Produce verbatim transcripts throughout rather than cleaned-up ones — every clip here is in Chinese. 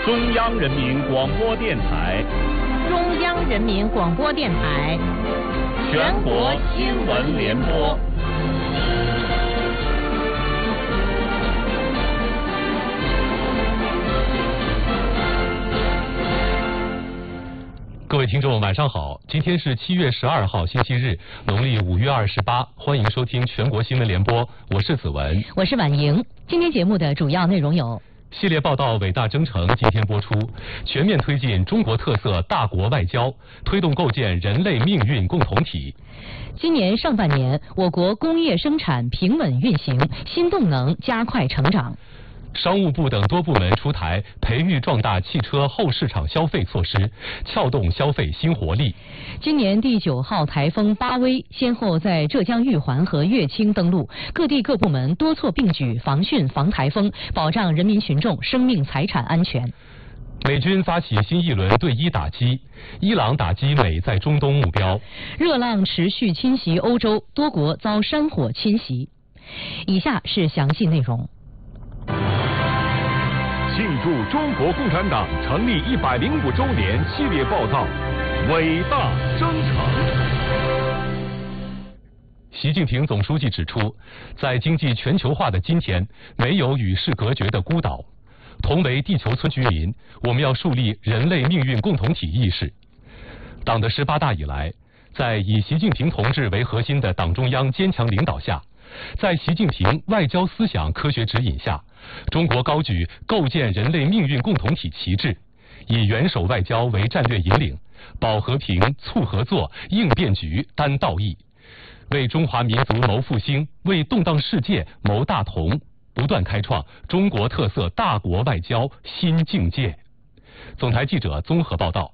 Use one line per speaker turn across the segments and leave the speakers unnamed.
中央人民广播电台，
中央人民广播电台，
全国新闻联播。
各位听众晚上好，今天是七月十二号星期日，农历五月二十八，欢迎收听全国新闻联播，我是子文，
我是婉莹。今天节目的主要内容有：
系列报道《伟大征程》今天播出，全面推进中国特色大国外交，推动构建人类命运共同体。
今年上半年，我国工业生产平稳运行，新动能加快成长。
商务部等多部门出台培育壮大汽车后市场消费措施，撬动消费新活力。
今年第九号台风巴威先后在浙江玉环和乐清登陆，各地各部门多措并举，防汛防台风，保障人民群众生命财产安全。
美军发起新一轮对伊打击，伊朗打击美在中东目标。
热浪持续侵袭欧洲，多国遭山火侵袭。以下是详细内容。
庆祝中国共产党成立一百零五周年系列报道《伟大征程》。
习近平总书记指出，在经济全球化的今天，没有与世隔绝的孤岛。同为地球村居民，我们要树立人类命运共同体意识。党的十八大以来，在以习近平同志为核心的党中央坚强领导下，在习近平外交思想科学指引下，中国高举构建人类命运共同体旗帜，以元首外交为战略引领，保和平、促合作、应变局、担道义，为中华民族谋复兴，为动荡世界谋大同，不断开创中国特色大国外交新境界。总台记者综合报道。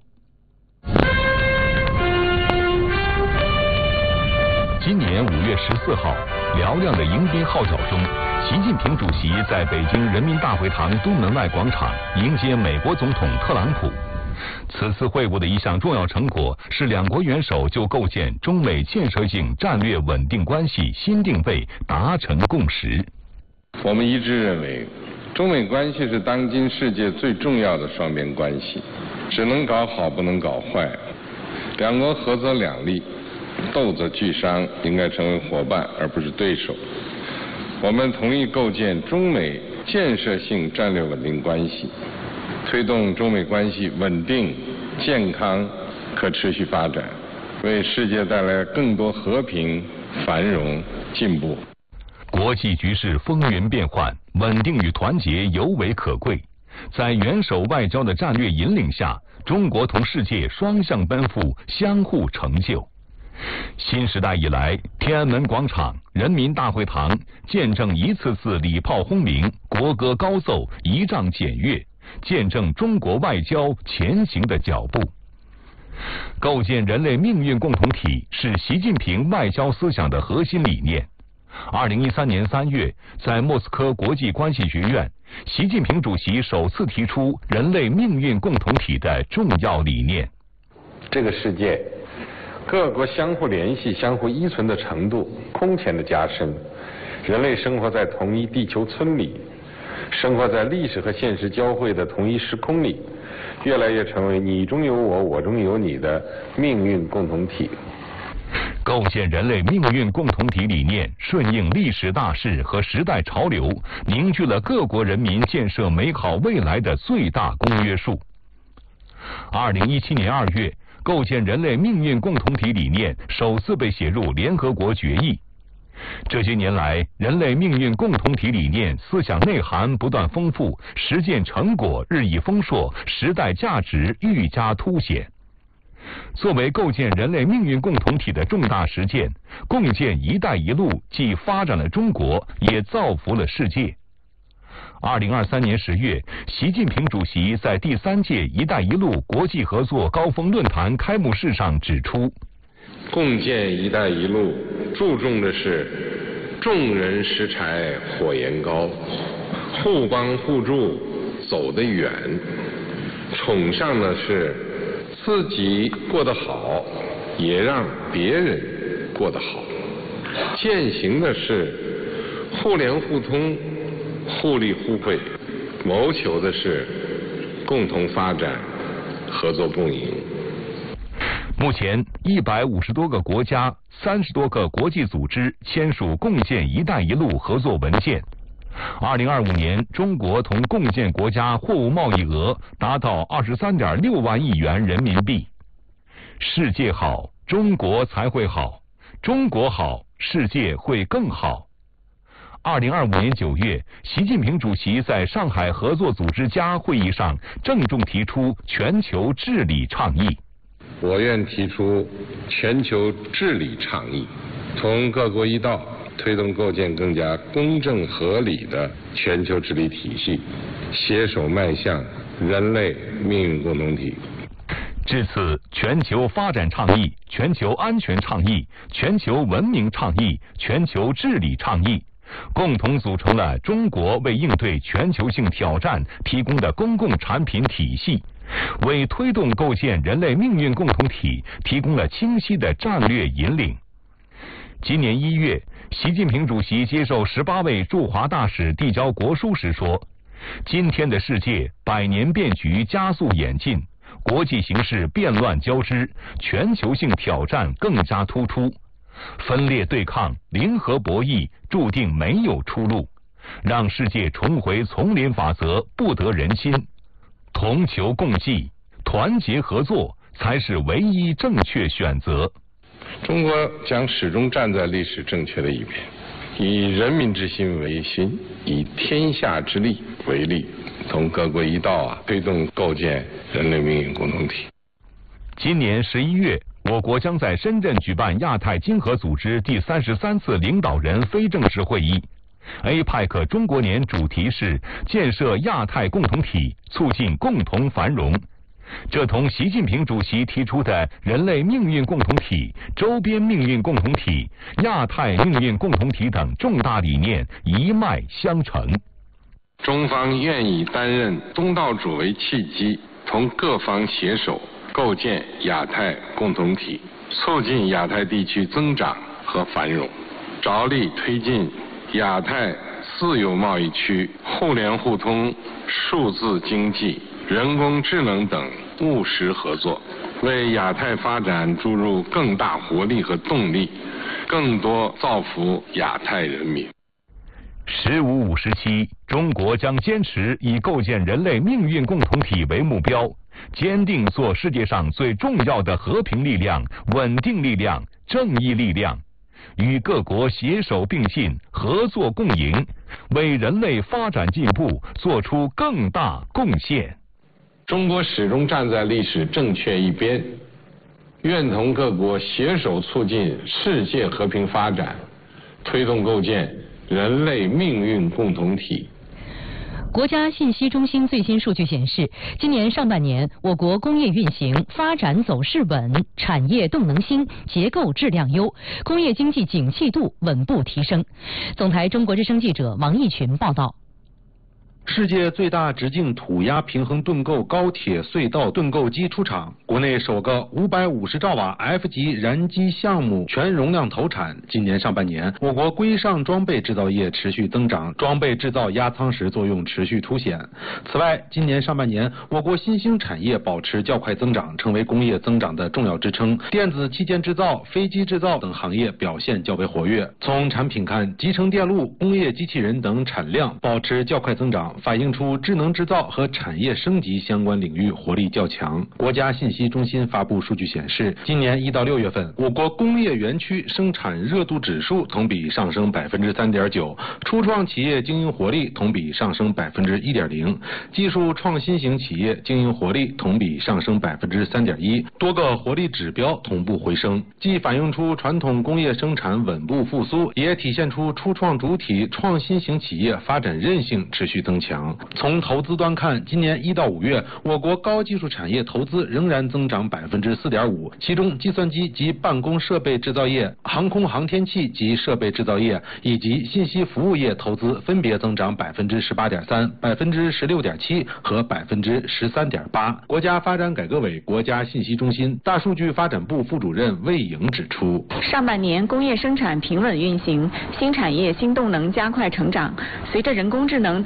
今年五月十四号，嘹亮的迎宾号角中，习近平主席在北京人民大会堂东门外广场迎接美国总统特朗普。此次会晤的一项重要成果是两国元首就构建中美建设性战略稳定关系新定位达成共识。
我们一致认为，中美关系是当今世界最重要的双边关系，只能搞好不能搞坏，两国合则两利，斗则俱伤，应该成为伙伴而不是对手。我们同意构建中美建设性战略稳定关系，推动中美关系稳定、健康、可持续发展，为世界带来更多和平、繁荣、进步。
国际局势风云变幻，稳定与团结尤为可贵。在元首外交的战略引领下，中国同世界双向奔赴，相互成就。新时代以来，天安门广场、人民大会堂见证一次次礼炮轰鸣，国歌高奏，仪仗检阅，见证中国外交前行的脚步。构建人类命运共同体是习近平外交思想的核心理念。二零一三年三月，在莫斯科国际关系学院，习近平主席首次提出人类命运共同体的重要理念。
这个世界各国相互联系、相互依存的程度空前的加深，人类生活在同一地球村里，生活在历史和现实交汇的同一时空里，越来越成为你中有我，我中有你的命运共同体。
构建人类命运共同体理念，顺应历史大势和时代潮流，凝聚了各国人民建设美好未来的最大公约数。二零一七年二月，构建人类命运共同体理念首次被写入联合国决议。这些年来，人类命运共同体理念思想内涵不断丰富，实践成果日益丰硕，时代价值愈加凸显。作为构建人类命运共同体的重大实践，共建“一带一路”既发展了中国，也造福了世界。二零二三年十月，习近平主席在第三届“一带一路”国际合作高峰论坛开幕式上指出，
共建“一带一路”注重的是众人拾柴火焰高，互帮互助走得远，崇尚的是自己过得好，也让别人过得好，践行的是互联互通、互利互惠，谋求的是共同发展、合作共赢。
目前，一百五十多个国家、三十多个国际组织签署共建“一带一路”合作文件。二零二五年，中国同共建国家货物贸易额达到二十三点六万亿元人民币。世界好，中国才会好；中国好，世界会更好。二零二五年九月，习近平主席在上海合作组织家会议上郑重提出全球治理倡议。
我愿提出全球治理倡议，同各国一道，推动构建更加公正合理的全球治理体系，携手迈向人类命运共同体。
至此，全球发展倡议、全球安全倡议、全球文明倡议、全球治理倡议，共同组成了中国为应对全球性挑战提供的公共产品体系，为推动构建人类命运共同体提供了清晰的战略引领。今年一月，习近平主席接受十八位驻华大使递交国书时说：“今天的世界百年变局加速演进，国际形势变乱交织，全球性挑战更加突出。分裂对抗、零和博弈注定没有出路，让世界重回丛林法则不得人心。同求共济、团结合作才是唯一正确选择。”
中国将始终站在历史正确的一边，以人民之心为心，以天下之力为力，同各国一道啊，推动构建人类命运共同体。
今年十一月，我国将在深圳举办亚太经合组织第三十三次领导人非正式会议。A P E C 中国年主题是建设亚太共同体，促进共同繁荣。这同习近平主席提出的人类命运共同体、周边命运共同体、亚太命运共同体等重大理念一脉相承。
中方愿以担任东道主为契机，同各方携手构建亚太共同体，促进亚太地区增长和繁荣，着力推进亚太自由贸易区互联互通、数字经济、人工智能等务实合作，为亚太发展注入更大活力和动力，更多造福亚太人民。
十五五时期，中国将坚持以构建人类命运共同体为目标，坚定做世界上最重要的和平力量、稳定力量、正义力量，与各国携手并进、合作共赢，为人类发展进步做出更大贡献。
中国始终站在历史正确一边，愿同各国携手促进世界和平发展，推动构建人类命运共同体。
国家信息中心最新数据显示，今年上半年我国工业运行发展走势稳，产业动能兴，结构质量优，工业经济景气度稳步提升。总台中国之声记者王义群报道。
世界最大直径土压平衡盾构高铁隧道盾构机出厂，国内首个五百五十兆瓦 F 级燃机项目全容量投产。今年上半年，我国规上装备制造业持续增长，装备制造压舱石作用持续凸显。此外，今年上半年，我国新兴产业保持较快增长，成为工业增长的重要支撑。电子器件制造、飞机制造等行业表现较为活跃。从产品看，集成电路、工业机器人等产量保持较快增长，反映出智能制造和产业升级相关领域活力较强。国家信息中心发布数据显示，今年一到六月份，我国工业园区生产热度指数同比上升百分之三点九，初创企业经营活力同比上升百分之一点零，技术创新型企业经营活力同比上升百分之三点一，多个活力指标同步回升，既反映出传统工业生产稳步复苏，也体现出初创主体创新型企业发展韧性持续增强。从投资端看，今年一到五月，我国高技术产业投资仍然增长百分之四点五，其中计算机及办公设备制造业、航空航天器及设备制造业以及信息服务业投资分别增长百分之十八点三、百分之十六点七和百分之十三点八。国家发展改革委国家信息中心大数据发展部副主任魏颖指出，
上半年工业生产平稳运行，新产业新动能加快成长。随着人工智能等前沿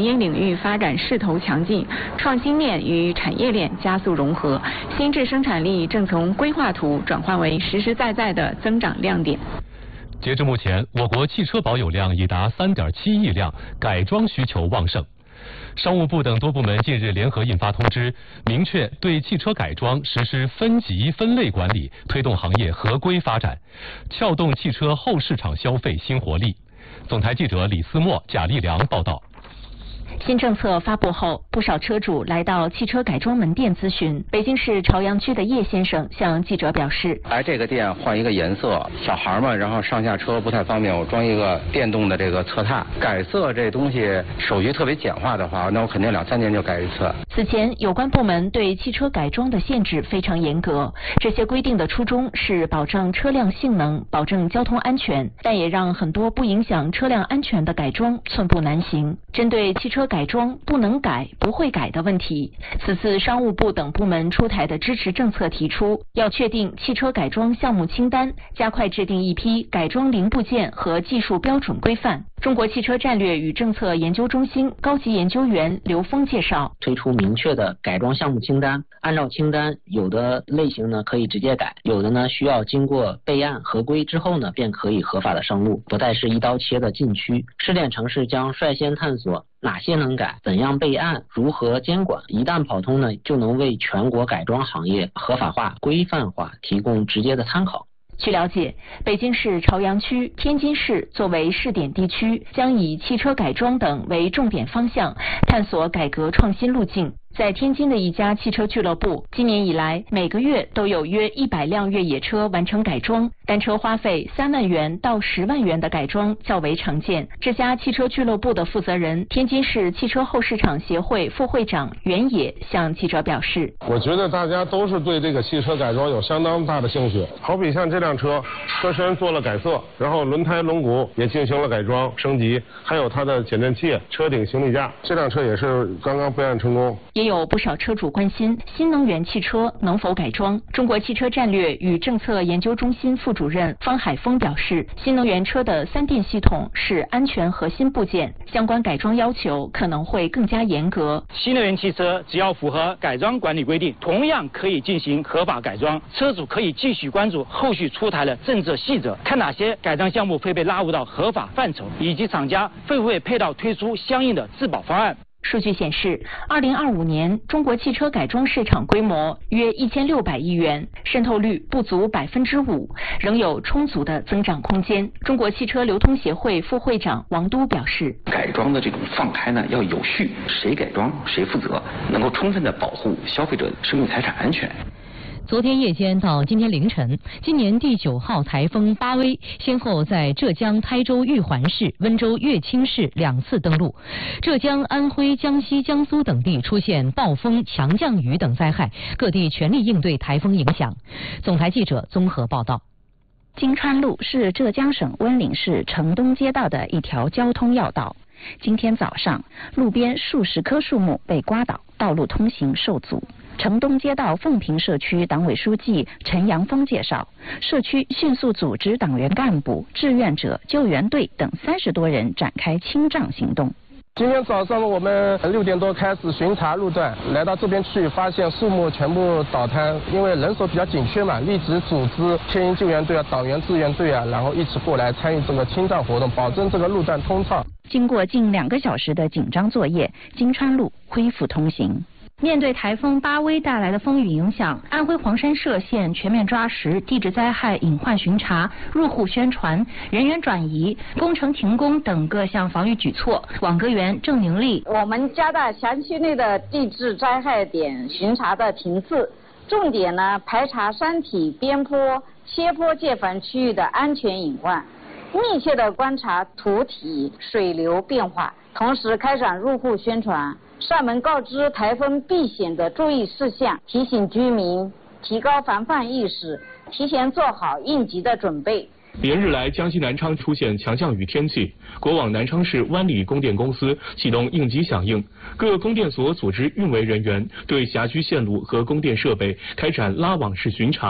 间领域发展势头强劲，创新链与产业链加速融合，新质生产力正从规划图转换为实实在在的增长亮点。
截至目前，我国汽车保有量已达 三点七亿辆，改装需求旺盛。商务部等多部门近日联合印发通知，明确对汽车改装实施分级分类管理，推动行业合规发展，撬动汽车后市场消费新活力。总台记者李思墨、贾立良报道。
新政策发布后，不少车主来到汽车改装门店咨询。北京市朝阳区的叶先生向记者表示：“
来这个店换一个颜色，小孩嘛，然后上下车不太方便，我装一个电动的这个侧踏。改色这东西手续特别简化的话，那我肯定两三年就改一次。”
此前，有关部门对汽车改装的限制非常严格，这些规定的初衷是保证车辆性能、保证交通安全，但也让很多不影响车辆安全的改装寸步难行。针对汽车改装不能改、不会改的问题，此次商务部等部门出台的支持政策提出，要确定汽车改装项目清单，加快制定一批改装零部件和技术标准规范。中国汽车战略与政策研究中心高级研究员刘峰介绍，
推出明确的改装项目清单，按照清单，有的类型呢可以直接改，有的呢需要经过备案合规之后呢便可以合法的上路，不再是一刀切的禁区。试点城市将率先探索哪些能改，怎样备案，如何监管，一旦跑通呢，就能为全国改装行业合法化、规范化提供直接的参考。
据了解，北京市朝阳区、天津市作为试点地区，将以汽车改装等为重点方向，探索改革创新路径。在天津的一家汽车俱乐部，今年以来每个月都有约一百辆越野车完成改装，单车花费三万元到十万元的改装较为常见。这家汽车俱乐部的负责人、天津市汽车后市场协会副会长袁野向记者表示：“
我觉得大家都是对这个汽车改装有相当大的兴趣。好比像这辆车，车身做了改色，然后轮胎、轮毂也进行了改装升级，还有它的减震器、车顶行李架，这辆车也是刚刚备案成功。”
也有不少车主关心新能源汽车能否改装。中国汽车战略与政策研究中心副主任方海峰表示，新能源车的三电系统是安全核心部件，相关改装要求可能会更加严格。
新能源汽车只要符合改装管理规定，同样可以进行合法改装。车主可以继续关注后续出台的政策细则，看哪些改装项目会被纳入到合法范畴，以及厂家会不会配套推出相应的质保方案。
数据显示，二零二五年中国汽车改装市场规模约一千六百亿元，渗透率不足百分之五，仍有充足的增长空间。中国汽车流通协会副会长王都表示，
改装的这种放开呢要有序，谁改装谁负责，能够充分的保护消费者生命财产安全。
昨天夜间到今天凌晨，今年第九号台风巴威先后在浙江台州玉环市、温州乐清市两次登陆，浙江、安徽、江西、江苏等地出现暴风、强降雨等灾害，各地全力应对台风影响。总台记者综合报道。
金川路是浙江省温岭市城东街道的一条交通要道。今天早上，路边数十棵树木被刮倒，道路通行受阻。城东街道凤坪社区党委书记陈阳峰介绍，社区迅速组织党员干部、志愿者、救援队等三十多人展开清障行动。
今天早上我们六点多开始巡查路段，来到这边去，发现树木全部倒塌，因为人手比较紧缺嘛，立即组织天鹰救援队啊、党员志愿队啊，然后一起过来参与这个清障活动，保证这个路段通畅。
经过近两个小时的紧张作业，金川路恢复通行。
面对台风巴威带来的风雨影响，安徽黄山涉县全面抓实地质灾害隐患巡查、入户宣传、人员转移、工程停工等各项防御举措。网格员郑宁丽，
我们加大辖区内的地质灾害点巡查的频次，重点呢排查山体、边坡、斜坡界反区域的安全隐患，密切的观察土体、水流变化，同时开展入户宣传。上门告知台风避险的注意事项，提醒居民提高防范意识，提前做好应急的准备。
连日来，江西南昌出现强降雨天气，国网南昌市湾里供电公司启动应急响应，各供电所组织运维人员对辖区线路和供电设备开展拉网式巡查。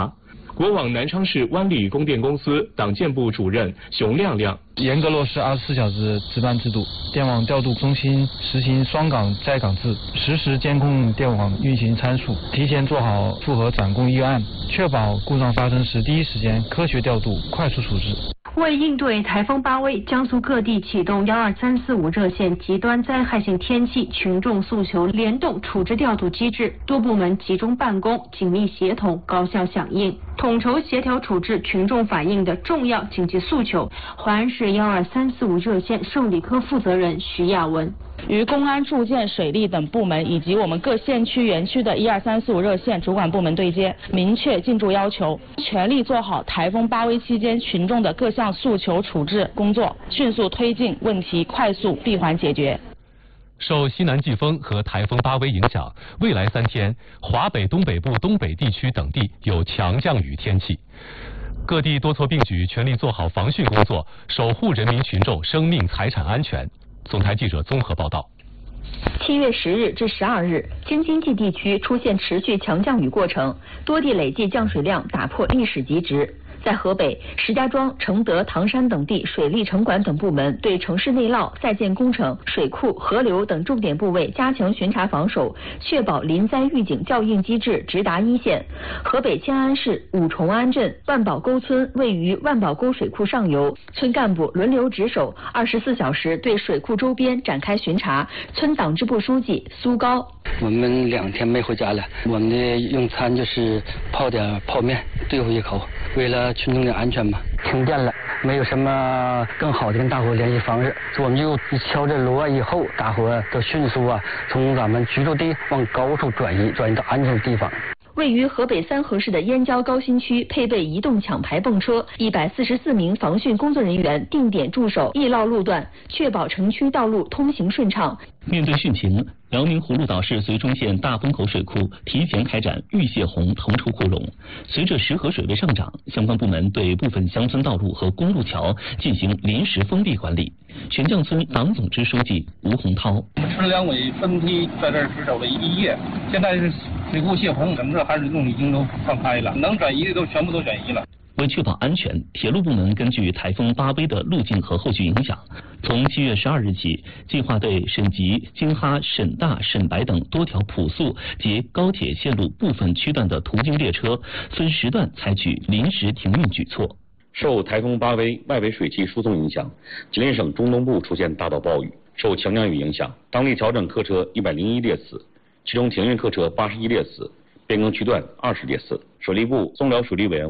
国网南昌市湾里供电公司党建部主任熊亮亮：
严格落实二十四小时值班制度，电网调度中心实行双岗在岗制，实时监控电网运行参数，提前做好复核转供预案，确保故障发生时第一时间科学调度、快速处置。
为应对台风巴威，江苏各地启动幺二三四五热线极端灾害性天气群众诉求联动处置调度机制，多部门集中办公，紧密协同，高效响应，统筹协调处置群众反映的重要紧急诉求。淮安市幺二三四五热线受理科负责人徐亚文。
与公安、住建、水利等部门以及我们各县区园区的一二三四五热线主管部门对接，明确进驻要求，全力做好台风巴威期间群众的各项诉求处置工作，迅速推进问题快速闭环解决。
受西南季风和台风巴威影响，未来三天，华北东北部、东北地区等地有强降雨天气。各地多措并举，全力做好防汛工作，守护人民群众生命财产安全。总台记者综合报道。
七月十日至十二日，京津冀地区出现持续强降雨过程，多地累计降水量打破历史极值。在河北，石家庄、承德、唐山等地水利城管等部门对城市内涝、在建工程、水库、河流等重点部位加强巡查防守，确保临灾预警校应机制直达一线。河北迁安市五重安镇万宝沟村位于万宝沟水库上游，村干部轮流值守，二十四小时对水库周边展开巡查。村党支部书记苏高：
我们两天没回家了，我们的用餐就是泡点泡面对付一口，为了群众的安全嘛。停电了，没有什么更好的跟大伙联系方式，我们就敲着锣以后，大伙都迅速啊从咱们居住地往高处转移，转移到安全的地方。
位于河北三河市的燕郊高新区配备移动抢排泵车，一百四十四名防汛工作人员定点驻守易涝路段，确保城区道路通行顺畅。
面对汛情，辽宁葫芦岛市绥中县大风口水库提前开展预泄洪腾出库容。随着石河水位上涨，相关部门对部分乡村道路和公路桥进行临时封闭管理。悬降村党总支书记吴洪涛：
我们村两委分批在这儿值守了一夜，现在是水库泄洪，整个含水洞已经都放开了，能转移的都全部都转移了。
为确保安全，铁路部门根据台风巴威的路径和后续影响，从七月十二日起，计划对省级、京哈、沈大、沈白等多条普速及高铁线路部分区段的途经列车，分时段采取临时停运举措。
受台风巴威外围水汽输送影响，吉林省中东部出现大到暴雨，受强降雨影响，当地调整客车一百零一列次，其中停运客车八十一列次，变更区段二十列次。水利部、中辽水利委员